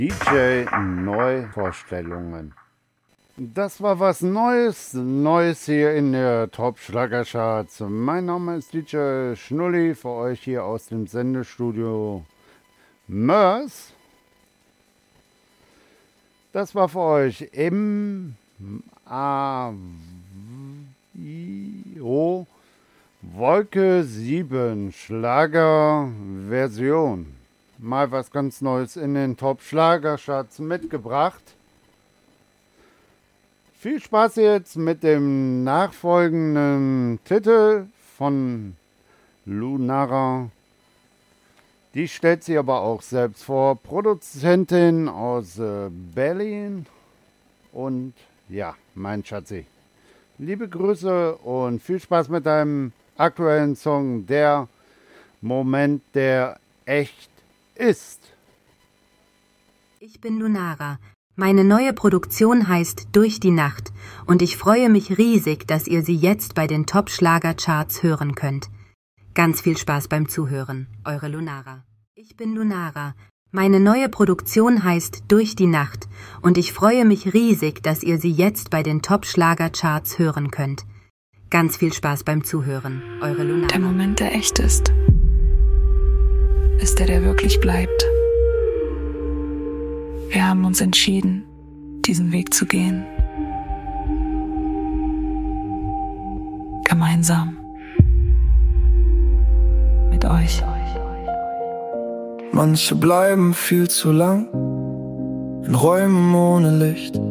DJ-Neuvorstellungen. Das war was Neues hier in der Top-Schlagercharts. Mein Name ist DJ Schnulli, für euch hier aus dem Sendestudio Mörs. Das war für euch M-A-O Wolke 7 Schlager-Version. Mal was ganz Neues in den Top-Schlagercharts mitgebracht. Viel Spaß jetzt mit dem nachfolgenden Titel von Lunara. Die stellt sie aber auch selbst vor. Produzentin aus Berlin. Und ja, mein Schatzi. Liebe Grüße und viel Spaß mit deinem aktuellen Song, der Moment, der echt ist. Ich bin Lunara. Meine neue Produktion heißt Durch die Nacht und ich freue mich riesig, dass ihr sie jetzt bei den Top-Schlager-Charts hören könnt. Ganz viel Spaß beim Zuhören. Eure Lunara. Ich bin Lunara. Meine neue Produktion heißt Durch die Nacht und ich freue mich riesig, dass ihr sie jetzt bei den Top-Schlager-Charts hören könnt. Ganz viel Spaß beim Zuhören. Eure Lunara. Der Moment, der echt ist der wirklich bleibt. Wir haben uns entschieden, diesen Weg zu gehen. Gemeinsam. Mit euch. Manche bleiben viel zu lang in Räumen ohne Licht.